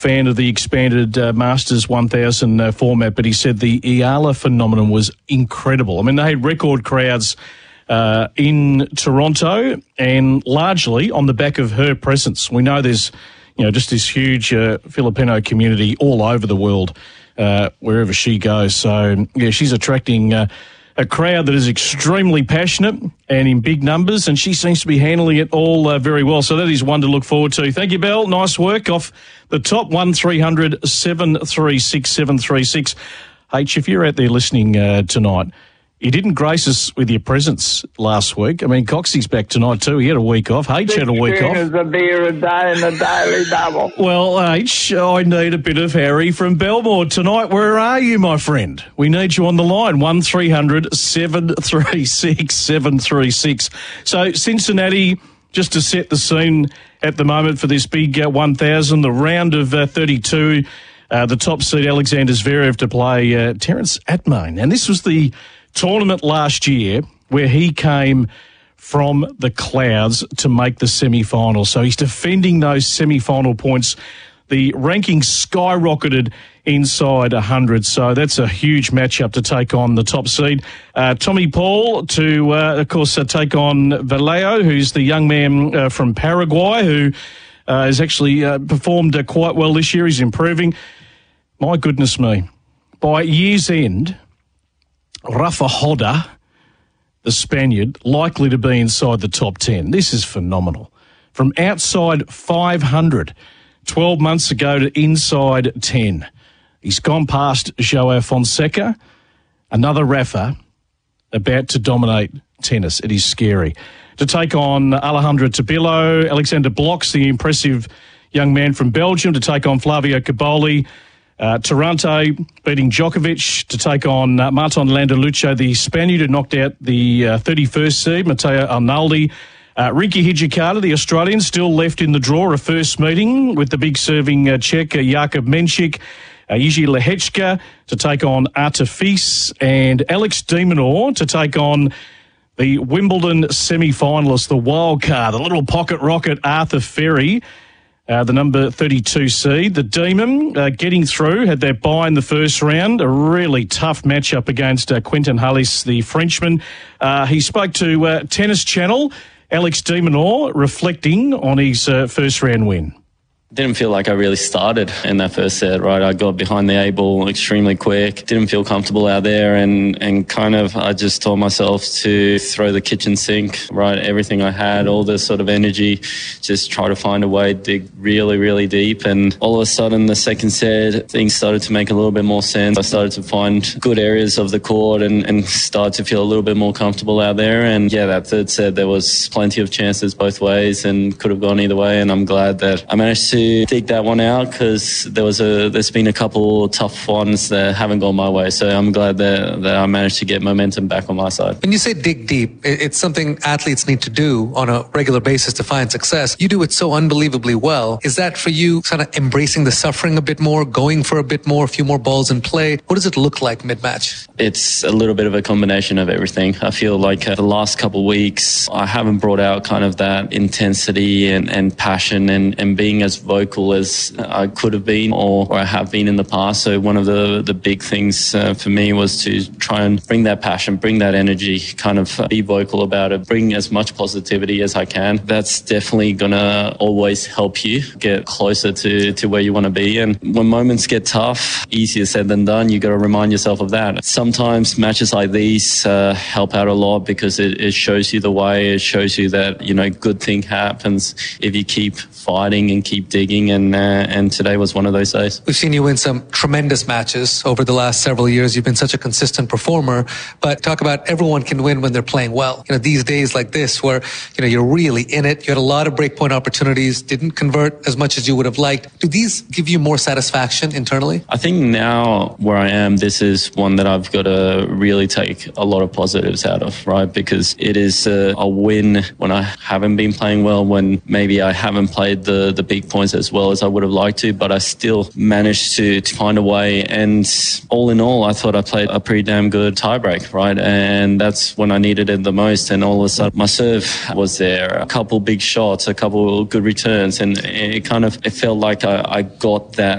fan of the expanded Masters 1000 format, but he said the Iala phenomenon was incredible. I mean, they had record crowds in Toronto, and largely on the back of her presence. We know there's, just this huge Filipino community all over the world, wherever she goes. So, she's attracting a crowd that is extremely passionate and in big numbers, and she seems to be handling it all very well. So that is one to look forward to. Thank you, Belle. Nice work off the top. 1300 736 736. H, if you're out there listening tonight, you didn't grace us with your presence last week. I mean, Coxie's back tonight too. He had a week off. H had a week off. A beer a day and a daily double. Well, H, I need a bit of Harry from Belmore tonight. Where are you, my friend? We need you on the line. 1300 736 736. So Cincinnati, just to set the scene at the moment for this big 1000, the round of 32, the top seed Alexander Zverev to play Terence Atmain. And this was the tournament last year where he came from the clouds to make the semi-final. So he's defending those semi-final points. The ranking skyrocketed inside 100. So that's a huge matchup to take on the top seed. Tommy Paul to, of course, take on Vallejo, who's the young man from Paraguay who has actually performed quite well this year. He's improving. My goodness me. By year's end, Rafa Hoda, the Spaniard, likely to be inside the top 10. This is phenomenal. From outside 500 12 months ago to inside 10. He's gone past Joao Fonseca. Another Rafa about to dominate tennis. It is scary. To take on Alejandro Tabillo, Alexander Blocks, the impressive young man from Belgium, to take on Flavio Caboli. Taranto beating Djokovic to take on Martin Landaluce, the Spaniard who knocked out the 31st seed, Matteo Arnaldi. Rinky Hijikata, the Australian, still left in the draw, a first meeting with the big serving Czech Jakub Menchik. Jiří Lehečka to take on Artifice, and Alex de Minaur to take on the Wimbledon semi-finalist, the wild card, the little pocket rocket Arthur Ferry. The number 32 seed. The Demon getting through, had their bye in the first round. A really tough matchup against Quentin Halys, the Frenchman. He spoke to Tennis Channel, Alex de Minaur, reflecting on his first round win. Didn't feel like I really started in that first set, right? I got behind the A ball extremely quick. Didn't feel comfortable out there, and kind of I just told myself to throw the kitchen sink, right? Everything I had, all this sort of energy, just try to find a way to dig really, really deep. And all of a sudden, the second set, things started to make a little bit more sense. I started to find good areas of the court and started to feel a little bit more comfortable out there. And yeah, that third set, there was plenty of chances both ways and could have gone either way. And I'm glad that I managed to dig that one out, because there's been a couple tough ones that haven't gone my way. So I'm glad that I managed to get momentum back on my side. When you say dig deep, it's something athletes need to do on a regular basis to find success. You do it so unbelievably well. Is that for you kind of embracing the suffering a bit more, going for a bit more, a few more balls in play? What does it look like mid-match? It's a little bit of a combination of everything. I feel like the last couple of weeks, I haven't brought out kind of that intensity and passion and being as vocal as I could have been or I have been in the past. So one of the big things for me was to try and bring that passion, bring that energy, kind of be vocal about it, bring as much positivity as I can. That's definitely going to always help you get closer to where you want to be. And when moments get tough, easier said than done, you got to remind yourself of that. Sometimes matches like these help out a lot, because it shows you the way. It shows you that, good thing happens if you keep fighting and keep digging, and today was one of those days. We've seen you win some tremendous matches over the last several years. You've been such a consistent performer, but talk about everyone can win when they're playing well. These days like this where, you're really in it, you had a lot of breakpoint opportunities, didn't convert as much as you would have liked. Do these give you more satisfaction internally? I think now where I am, this is one that I've got to really take a lot of positives out of, right? Because it is a win when I haven't been playing well, when maybe I haven't played the big points as well as I would have liked to, but I still managed to find a way. And all in all, I thought I played a pretty damn good tiebreak, right? And that's when I needed it the most. And all of a sudden, my serve was there, a couple big shots, a couple good returns, and it felt like I got that